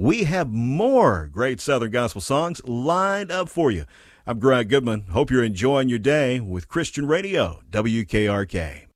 we have more great Southern gospel songs lined up for you. I'm Grant Goodman. Hope you're enjoying your day with Christian Radio, WKRK.